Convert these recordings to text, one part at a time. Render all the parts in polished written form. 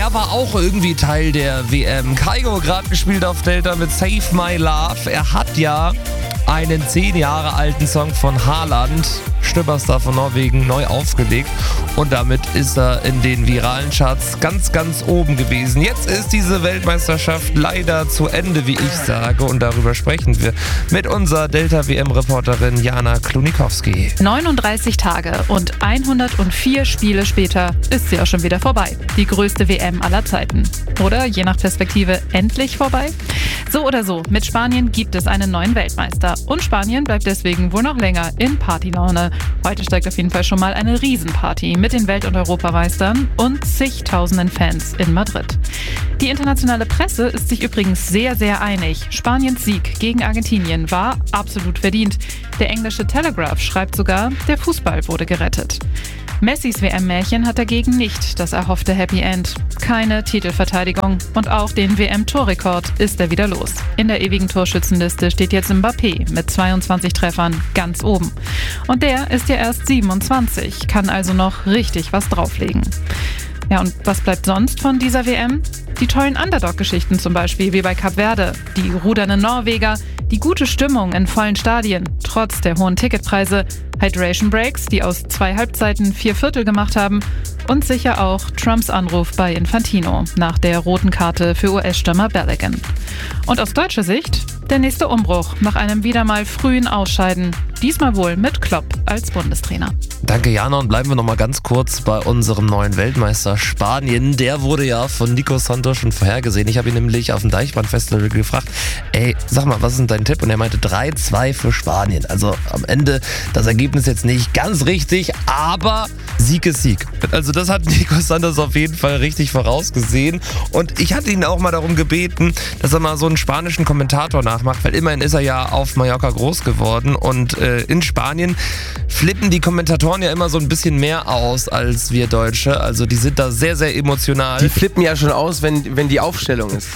er war auch irgendwie Teil der WM. Kygo gerade gespielt auf Delta mit Save My Love. Er hat ja einen 10 Jahre alten Song von Haaland, Stürmerstar von Norwegen, neu aufgelegt. Und damit ist er in den viralen Charts ganz, ganz oben gewesen. Jetzt ist diese Weltmeisterschaft leider zu Ende, wie ich sage. Und darüber sprechen wir mit unserer Delta-WM-Reporterin Jana Klunikowski. 39 Tage und 104 Spiele später ist sie auch schon wieder vorbei. Die größte WM aller Zeiten. Oder, je nach Perspektive, endlich vorbei? So oder so, mit Spanien gibt es einen neuen Weltmeister. Und Spanien bleibt deswegen wohl noch länger in Partylaune. Heute steigt auf jeden Fall schon mal eine Riesenparty mit den Welt- und Europameistern und zigtausenden Fans in Madrid. Die internationale Presse ist sich übrigens sehr, sehr einig. Spaniens Sieg gegen Argentinien war absolut verdient. Der englische Telegraph schreibt sogar, der Fußball wurde gerettet. Messis WM-Märchen hat dagegen nicht das erhoffte Happy End. Keine Titelverteidigung und auch den WM-Torrekord ist er wieder los. In der ewigen Torschützenliste steht jetzt Mbappé mit 22 Treffern ganz oben. Und der ist ja erst 27, kann also noch richtig was drauflegen. Ja, und was bleibt sonst von dieser WM? Die tollen Underdog-Geschichten zum Beispiel, wie bei Kap Verde, die rudernden Norweger, die gute Stimmung in vollen Stadien, trotz der hohen Ticketpreise, Hydration Breaks, die aus 2 Halbzeiten 4 Viertel gemacht haben und sicher auch Trumps Anruf bei Infantino nach der roten Karte für US-Stürmer Balogun. Und aus deutscher Sicht der nächste Umbruch nach einem wieder mal frühen Ausscheiden, diesmal wohl mit Klopp als Bundestrainer. Danke, Jana, und bleiben wir noch mal ganz kurz bei unserem neuen Weltmeister Spanien. Der wurde ja von Nico Santos schon vorhergesehen. Ich habe ihn nämlich auf dem Deichbrand-Festival gefragt, sag mal, was ist denn dein Tipp? Und er meinte 3-2 für Spanien. Also am Ende das Ergebnis jetzt nicht ganz richtig, aber Sieg ist Sieg. Also das hat Nico Santos auf jeden Fall richtig vorausgesehen. Und ich hatte ihn auch mal darum gebeten, dass er mal so einen spanischen Kommentator nachmacht, weil immerhin ist er ja auf Mallorca groß geworden. Und in Spanien flippen die Kommentatoren ja immer so ein bisschen mehr aus als wir Deutsche. Also die sind da sehr, sehr emotional. Die flippen ja schon aus, wenn die Aufstellung ist.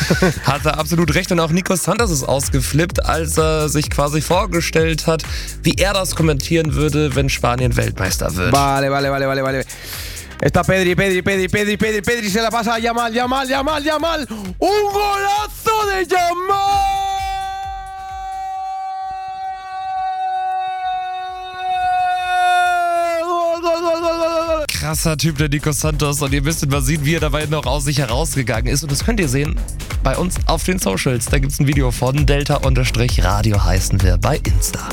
Hat er absolut recht. Und auch Nico Santos ist ausgeflippt, als er sich quasi vorgestellt hat, wie er das kommentieren würde, wenn Spanien Weltmeister wird. Vale. Está Pedri, se la pasa a Yamal. Un golazo de Yamal. Krasser Typ, der Nico Santos. Und ihr müsst mal sehen, wie er dabei noch aus sich herausgegangen ist. Und das könnt ihr sehen bei uns auf den Socials. Da gibt es ein Video von Delta-Radio heißen wir bei Insta.